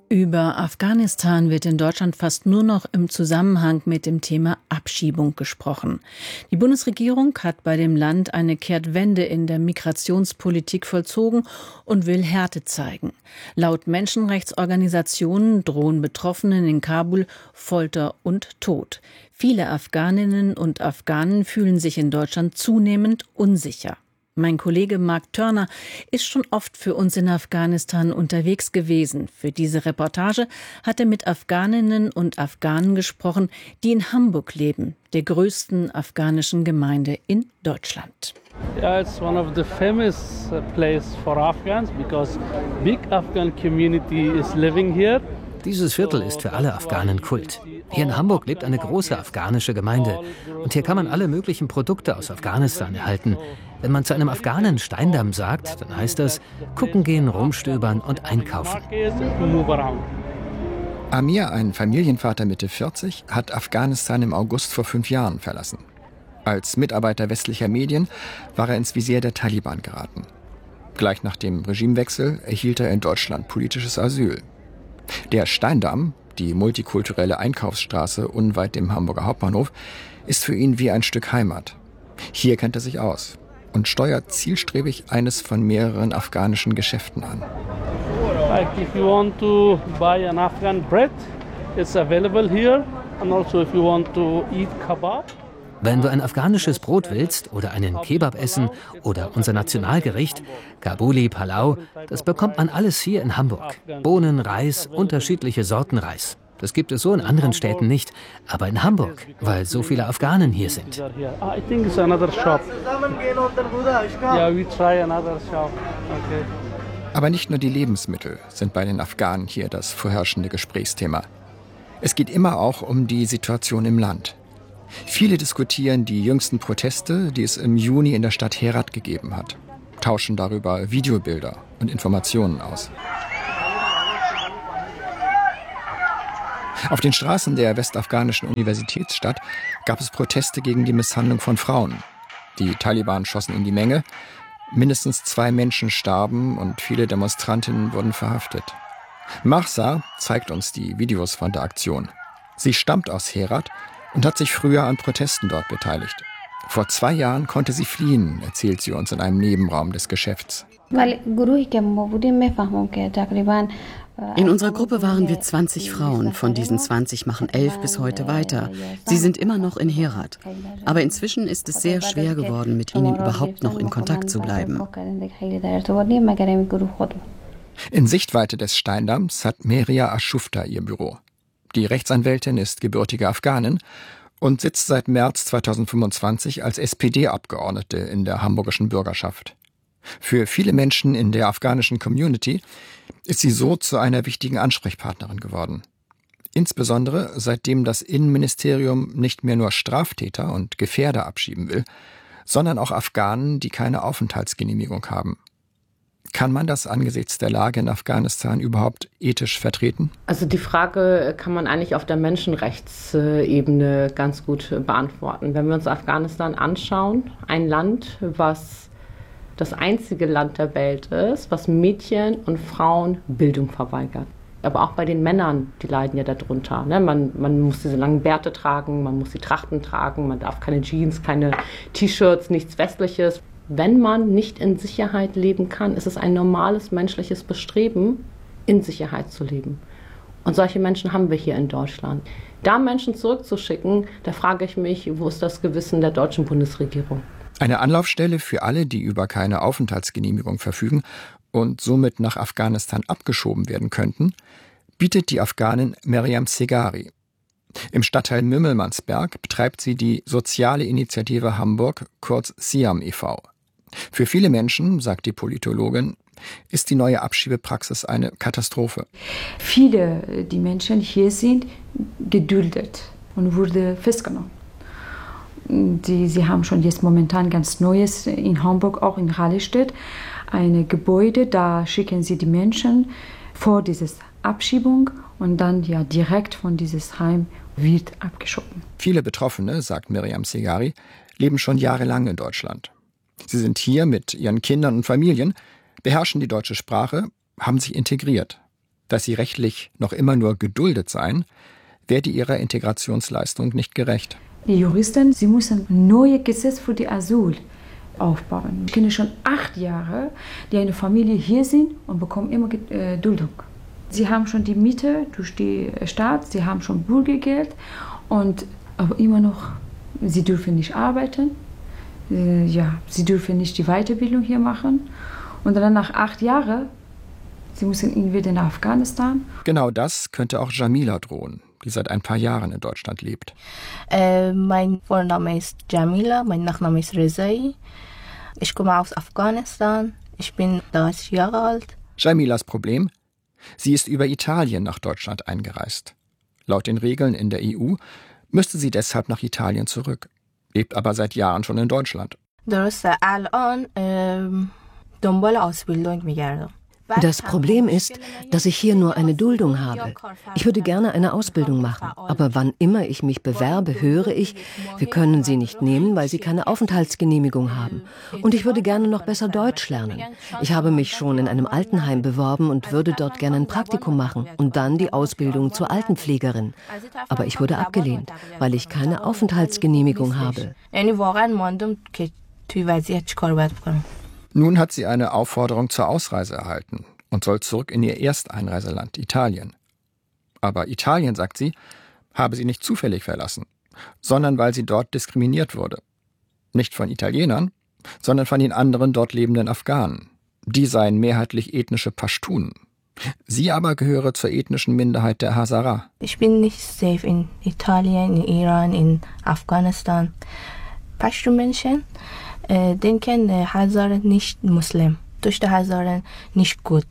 Über Afghanistan wird in Deutschland fast nur noch im Zusammenhang mit dem Thema Abschiebung gesprochen. Die Bundesregierung hat bei dem Land eine Kehrtwende in der Migrationspolitik vollzogen und will Härte zeigen. Laut Menschenrechtsorganisationen drohen Betroffenen in Kabul Folter und Tod. Viele Afghaninnen und Afghanen fühlen sich in Deutschland zunehmend unsicher. Mein Kollege Marc Törner ist schon oft für uns in Afghanistan unterwegs gewesen. Für diese Reportage hat er mit Afghaninnen und Afghanen gesprochen, die in Hamburg leben, der größten afghanischen Gemeinde in Deutschland. Yeah, it's one of the famous place for Afghans because big Afghan community is living here. Dieses Viertel ist für alle Afghanen Kult. Hier in Hamburg lebt eine große afghanische Gemeinde. Und hier kann man alle möglichen Produkte aus Afghanistan erhalten. Wenn man zu einem Afghanen Steindamm sagt, dann heißt das gucken gehen, rumstöbern und einkaufen. Amir, ein Familienvater Mitte 40, hat Afghanistan im August vor 5 Jahren verlassen. Als Mitarbeiter westlicher Medien war er ins Visier der Taliban geraten. Gleich nach dem Regimewechsel erhielt er in Deutschland politisches Asyl. Der Steindamm, die multikulturelle Einkaufsstraße unweit dem Hamburger Hauptbahnhof, ist für ihn wie ein Stück Heimat. Hier kennt er sich aus und steuert zielstrebig eines von mehreren afghanischen Geschäften an. Like if you want to buy an Afghan bread, it's available here, and also if you want to eat kebab. Wenn du ein afghanisches Brot willst oder einen Kebab essen oder unser Nationalgericht, Kabuli Palau, das bekommt man alles hier in Hamburg. Bohnen, Reis, unterschiedliche Sorten Reis. Das gibt es so in anderen Städten nicht, aber in Hamburg, weil so viele Afghanen hier sind. Aber nicht nur die Lebensmittel sind bei den Afghanen hier das vorherrschende Gesprächsthema. Es geht immer auch um die Situation im Land. Viele diskutieren die jüngsten Proteste, die es im Juni in der Stadt Herat gegeben hat, tauschen darüber Videobilder und Informationen aus. Auf den Straßen der westafghanischen Universitätsstadt gab es Proteste gegen die Misshandlung von Frauen. Die Taliban schossen in die Menge, mindestens 2 Menschen starben und viele Demonstrantinnen wurden verhaftet. Mahsa zeigt uns die Videos von der Aktion. Sie stammt aus Herat und hat sich früher an Protesten dort beteiligt. Vor 2 Jahren konnte sie fliehen, erzählt sie uns in einem Nebenraum des Geschäfts. In unserer Gruppe waren wir 20 Frauen. Von diesen 20 machen 11 bis heute weiter. Sie sind immer noch in Herat. Aber inzwischen ist es sehr schwer geworden, mit ihnen überhaupt noch in Kontakt zu bleiben. In Sichtweite des Steindamms hat Meria Aschufta ihr Büro. Die Rechtsanwältin ist gebürtige Afghanin und sitzt seit März 2025 als SPD-Abgeordnete in der hamburgischen Bürgerschaft. Für viele Menschen in der afghanischen Community ist sie so zu einer wichtigen Ansprechpartnerin geworden. Insbesondere seitdem das Innenministerium nicht mehr nur Straftäter und Gefährder abschieben will, sondern auch Afghanen, die keine Aufenthaltsgenehmigung haben. Kann man das angesichts der Lage in Afghanistan überhaupt ethisch vertreten? Also die Frage kann man eigentlich auf der Menschenrechtsebene ganz gut beantworten. Wenn wir uns Afghanistan anschauen, ein Land, was das einzige Land der Welt ist, was Mädchen und Frauen Bildung verweigert. Aber auch bei den Männern, die leiden ja darunter. Man muss diese langen Bärte tragen, man muss die Trachten tragen, man darf keine Jeans, keine T-Shirts, nichts Westliches. Wenn man nicht in Sicherheit leben kann, ist es ein normales menschliches Bestreben, in Sicherheit zu leben. Und solche Menschen haben wir hier in Deutschland. Da Menschen zurückzuschicken, da frage ich mich, wo ist das Gewissen der deutschen Bundesregierung? Eine Anlaufstelle für alle, die über keine Aufenthaltsgenehmigung verfügen und somit nach Afghanistan abgeschoben werden könnten, bietet die Afghanin Meriam Segari. Im Stadtteil Mümmelmannsberg betreibt sie die Soziale Initiative Hamburg, kurz SIAM e.V. Für viele Menschen, sagt die Politologin, ist die neue Abschiebepraxis eine Katastrophe. Viele die Menschen hier sind geduldet und wurde festgenommen. Sie haben schon jetzt momentan ganz Neues in Hamburg, auch in Rahlestedt, ein Gebäude, da schicken sie die Menschen vor dieser Abschiebung und dann ja direkt von dieses Heim wird abgeschoben. Viele Betroffene, sagt Meriam Segari, leben schon jahrelang in Deutschland. Sie sind hier mit ihren Kindern und Familien, beherrschen die deutsche Sprache, haben sich integriert. dass sie rechtlich noch immer nur geduldet seien, werde ihrer Integrationsleistung nicht gerecht. Die Juristen, sie müssen neue Gesetze für die Asyl aufbauen. Ich kenne schon 8 Jahre, die eine Familie hier sind und bekommen immer Duldung. Sie haben schon die Miete durch den Staat, sie haben schon Bürgergeld, aber immer noch, sie dürfen nicht arbeiten, sie dürfen nicht die Weiterbildung hier machen. Und dann nach 8 Jahren, sie müssen entweder nach Afghanistan. Genau das könnte auch Jamila drohen, die seit ein paar Jahren in Deutschland lebt. Mein Vorname ist Jamila, mein Nachname ist Rezai. Ich komme aus Afghanistan, ich bin 30 Jahre alt. Jamilas Problem? Sie ist über Italien nach Deutschland eingereist. Laut den Regeln in der EU müsste sie deshalb nach Italien zurück, lebt aber seit Jahren schon in Deutschland. Das Problem ist, dass ich hier nur eine Duldung habe. Ich würde gerne eine Ausbildung machen, aber wann immer ich mich bewerbe, höre ich, wir können sie nicht nehmen, weil sie keine Aufenthaltsgenehmigung haben. Und ich würde gerne noch besser Deutsch lernen. Ich habe mich schon in einem Altenheim beworben und würde dort gerne ein Praktikum machen und dann die Ausbildung zur Altenpflegerin. Aber ich wurde abgelehnt, weil ich keine Aufenthaltsgenehmigung habe. Nun hat sie eine Aufforderung zur Ausreise erhalten und soll zurück in ihr Ersteinreiseland Italien. Aber Italien, sagt sie, habe sie nicht zufällig verlassen, sondern weil sie dort diskriminiert wurde. Nicht von Italienern, sondern von den anderen dort lebenden Afghanen. Die seien mehrheitlich ethnische Pashtunen. Sie aber gehöre zur ethnischen Minderheit der Hazara. Ich bin nicht safe in Italien, in Iran, in Afghanistan. Pashtun-Menschen denken, Hazaren nicht Muslim. Durch die Hazaren nicht gut.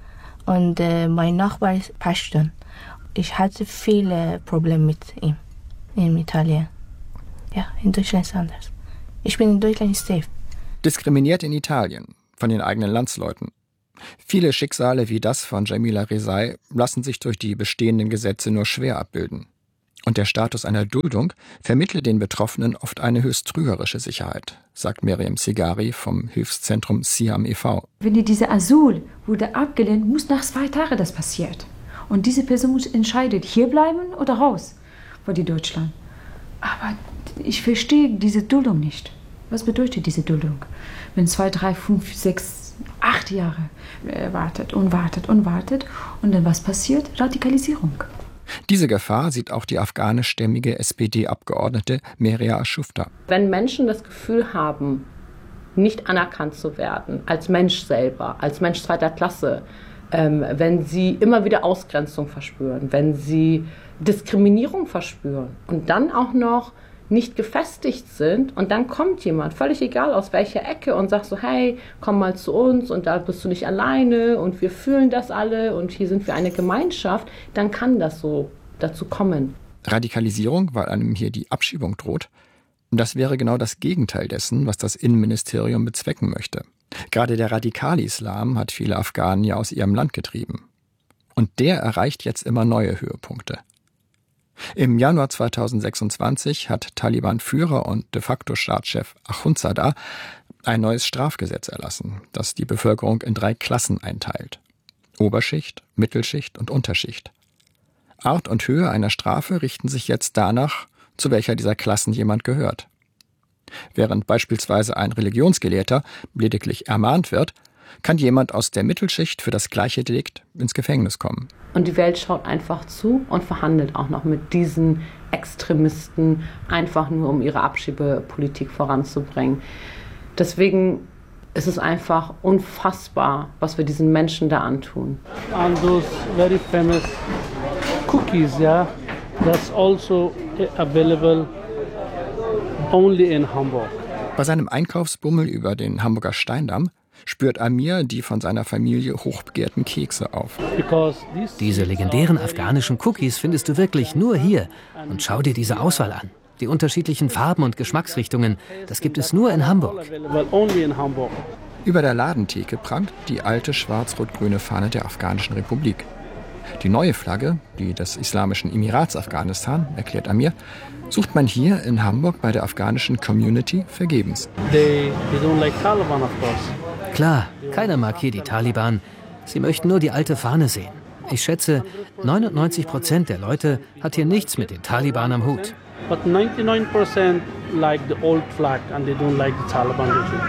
Und mein Nachbar ist Pashtun. Ich hatte viele Probleme mit ihm in Italien. Ja, in Deutschland ist es anders. Ich bin in Deutschland safe. Diskriminiert in Italien von den eigenen Landsleuten. Viele Schicksale wie das von Jamila Rezai lassen sich durch die bestehenden Gesetze nur schwer abbilden. Und der Status einer Duldung vermittle den Betroffenen oft eine höchst trügerische Sicherheit, sagt Miriam Sigari vom Hilfszentrum Siam e.V. Wenn diese Asyl wurde abgelehnt, muss nach 2 Tagen das passiert. Und diese Person muss entscheiden, hier bleiben oder raus von Deutschland. Aber ich verstehe diese Duldung nicht. Was bedeutet diese Duldung? Wenn 2, 3, 5, 6, 8 Jahre wartet und dann was passiert? Radikalisierung. Diese Gefahr sieht auch die afghanischstämmige SPD-Abgeordnete Meria Ashufta. Wenn Menschen das Gefühl haben, nicht anerkannt zu werden, als Mensch selber, als Mensch 2. Klasse, wenn sie immer wieder Ausgrenzung verspüren, wenn sie Diskriminierung verspüren und dann auch noch nicht gefestigt sind und dann kommt jemand, völlig egal aus welcher Ecke und sagt so, hey, komm mal zu uns und da bist du nicht alleine und wir fühlen das alle und hier sind wir eine Gemeinschaft, dann kann das so dazu kommen. Radikalisierung, weil einem hier die Abschiebung droht, das wäre genau das Gegenteil dessen, was das Innenministerium bezwecken möchte. Gerade der radikale Islam hat viele Afghanen ja aus ihrem Land getrieben. Und der erreicht jetzt immer neue Höhepunkte. Im Januar 2026 hat Taliban-Führer und de facto Staatschef Akhundzada ein neues Strafgesetz erlassen, das die Bevölkerung in 3 Klassen einteilt. Oberschicht, Mittelschicht und Unterschicht. Art und Höhe einer Strafe richten sich jetzt danach, zu welcher dieser Klassen jemand gehört. Während beispielsweise ein Religionsgelehrter lediglich ermahnt wird, kann jemand aus der Mittelschicht für das gleiche Delikt ins Gefängnis kommen. Und die Welt schaut einfach zu und verhandelt auch noch mit diesen Extremisten, einfach nur um ihre Abschiebepolitik voranzubringen. Deswegen ist es einfach unfassbar, was wir diesen Menschen da antun. And those very famous cookies, yeah, that's also available only in Hamburg. Bei seinem Einkaufsbummel über den Hamburger Steindamm spürt Amir die von seiner Familie hochbegehrten Kekse auf. Diese legendären afghanischen Cookies findest du wirklich nur hier. Und schau dir diese Auswahl an. Die unterschiedlichen Farben und Geschmacksrichtungen, das gibt es nur in Hamburg. Über der Ladentheke prangt die alte schwarz-rot-grüne Fahne der Afghanischen Republik. Die neue Flagge, die des Islamischen Emirats Afghanistan, erklärt Amir, sucht man hier in Hamburg bei der afghanischen Community vergebens. They don't like Taliban, of course. Klar, keiner mag hier die Taliban. Sie möchten nur die alte Fahne sehen. Ich schätze, 99% der Leute hat hier nichts mit den Taliban am Hut. But 99% like the old flag and they don't like the Taliban regime.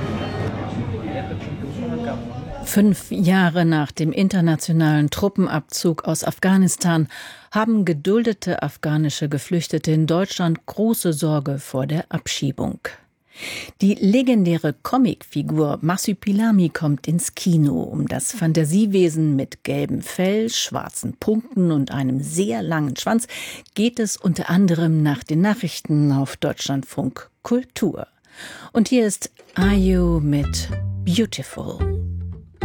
5 Jahre nach dem internationalen Truppenabzug aus Afghanistan haben geduldete afghanische Geflüchtete in Deutschland große Sorge vor der Abschiebung. Die legendäre Comicfigur Marsupilami kommt ins Kino. Um das Fantasiewesen mit gelbem Fell, schwarzen Punkten und einem sehr langen Schwanz geht es unter anderem nach den Nachrichten auf Deutschlandfunk Kultur. Und hier ist IU mit Beautiful.